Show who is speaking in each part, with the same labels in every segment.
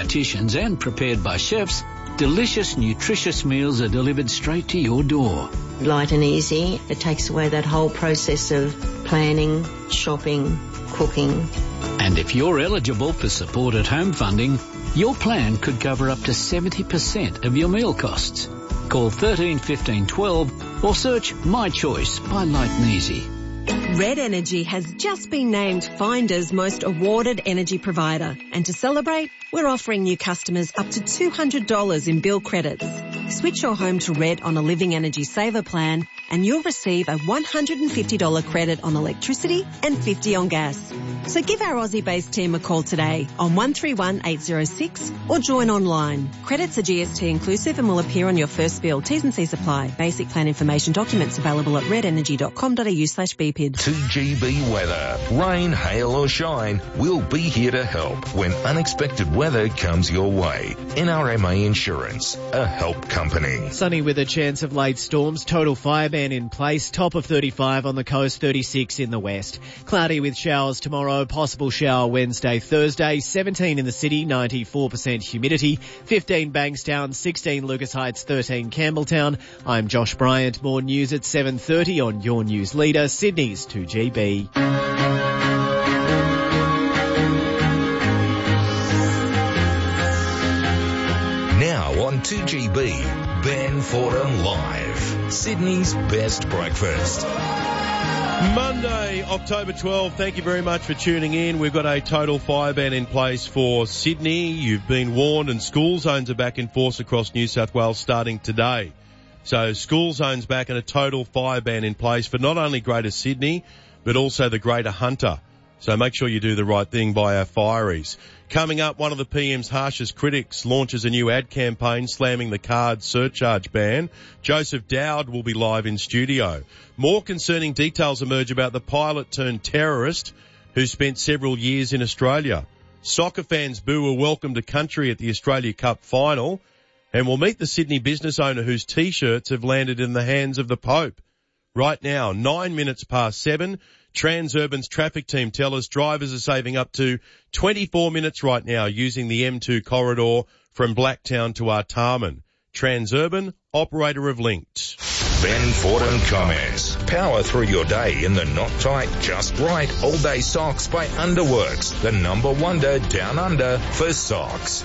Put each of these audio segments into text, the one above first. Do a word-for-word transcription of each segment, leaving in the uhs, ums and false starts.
Speaker 1: dietitians and prepared by chefs, delicious, nutritious meals are delivered straight to your door.
Speaker 2: Light and easy. It takes away that whole process of planning, shopping, cooking.
Speaker 1: And if you're eligible for supported home funding, your plan could cover up to seventy percent of your meal costs. Call thirteen fifteen twelve or search My Choice by Light and Easy.
Speaker 3: Red Energy has just been named Finder's most awarded energy provider. And to celebrate, we're offering new customers up to two hundred dollars in bill credits. Switch your home to Red on a Living Energy Saver plan and you'll receive a one hundred fifty dollars credit on electricity and fifty dollars on gas. So give our Aussie-based team a call today on one three one eight zero six or join online. Credits are G S T inclusive and will appear on your first bill. T's and C's apply. Basic plan information documents available at red energy dot com dot a u slash b p i d.
Speaker 4: two G B weather. Rain, hail or shine, we'll be here to help when unexpected weather comes your way. N R M A Insurance, a help company.
Speaker 5: Sunny with a chance of late storms. Total fire ban in place. Top of thirty-five on the coast, thirty-six in the west. Cloudy with showers tomorrow. Possible shower Wednesday, Thursday. seventeen in the city, ninety-four percent humidity. fifteen Bankstown, sixteen Lucas Heights, thirteen Campbelltown. I'm Josh Bryant. More news at seven thirty on Your News Leader, Sydney's two G B.
Speaker 4: Now on two G B, Ben Fordham Live, Sydney's best breakfast.
Speaker 6: Monday, October twelfth. Thank you very much for tuning in. We've got a total fire ban in place for Sydney. You've been warned, and school zones are back in force across New South Wales starting today. So school zones back and a total fire ban in place for not only Greater Sydney, but also the Greater Hunter. So make sure you do the right thing by our fireys. Coming up, one of the P M's harshest critics launches a new ad campaign slamming the card surcharge ban. Joseph Dowd will be live in studio. More concerning details emerge about the pilot turned terrorist who spent several years in Australia. Soccer fans boo a welcome to country at the Australia Cup final. And we'll meet the Sydney business owner whose T-shirts have landed in the hands of the Pope. Right now, nine minutes past seven, Transurban's traffic team tell us drivers are saving up to twenty-four minutes right now using the M two corridor from Blacktown to Artarmon. Transurban, operator of Linked.
Speaker 4: Ben Fordham comments. Power through your day in the not tight, just right all-day socks by Underworks, the number wonder down under for socks.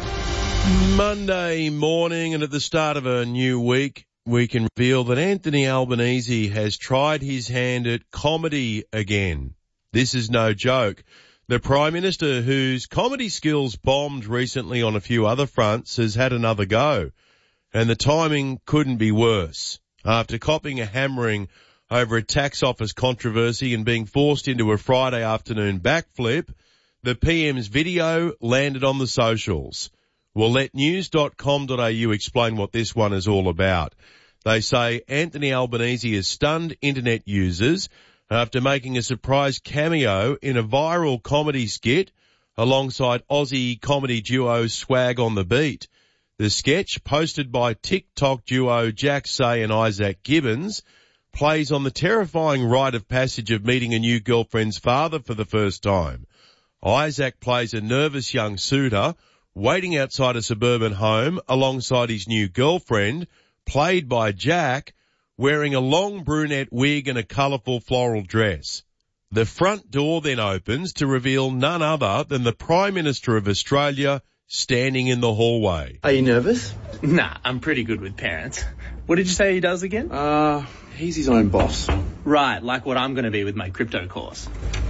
Speaker 6: Monday morning, and at the start of a new week, we can reveal that Anthony Albanese has tried his hand at comedy again. This is no joke. The Prime Minister, whose comedy skills bombed recently on a few other fronts, has had another go. And the timing couldn't be worse. After copping a hammering over a tax office controversy and being forced into a Friday afternoon backflip, the P M's video landed on the socials. We'll let news dot com dot a u explain what this one is all about. They say Anthony Albanese has stunned internet users after making a surprise cameo in a viral comedy skit alongside Aussie comedy duo Swag on the Beat. The sketch, posted by TikTok duo Jack Say and Isaac Gibbons, plays on the terrifying rite of passage of meeting a new girlfriend's father for the first time. Isaac plays a nervous young suitor waiting outside a suburban home alongside his new girlfriend, played by Jack, wearing a long brunette wig and a colourful floral dress. The front door then opens to reveal none other than the Prime Minister of Australia standing in the hallway.
Speaker 7: Are you nervous?
Speaker 8: Nah, I'm pretty good with parents. What did you say he does again?
Speaker 7: Uh, he's his own boss.
Speaker 8: Right, like what I'm going to be with my crypto course.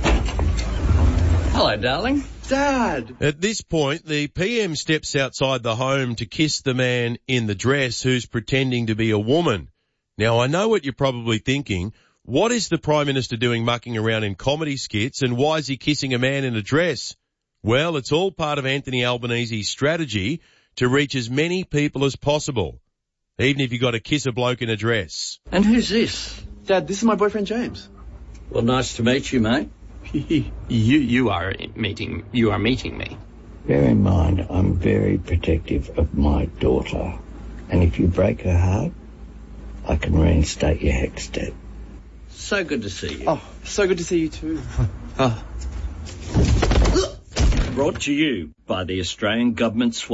Speaker 8: Hello, darling.
Speaker 7: Dad!
Speaker 6: At this point, the P M steps outside the home to kiss the man in the dress who's pretending to be a woman. Now, I know what you're probably thinking. What is the Prime Minister doing mucking around in comedy skits, and why is he kissing a man in a dress? Well, it's all part of Anthony Albanese's strategy to reach as many people as possible, even if you got to kiss a bloke in a dress.
Speaker 9: And who's this?
Speaker 7: Dad, this is my boyfriend James.
Speaker 9: Well, nice to meet you, mate.
Speaker 8: you you are meeting you are meeting me.
Speaker 10: Bear in mind, I'm very protective of my daughter, and if you break her heart, I can reinstate your HECS debt.
Speaker 9: So good to see you.
Speaker 7: Oh, so good to see you too.
Speaker 9: oh. Brought to you by the Australian Government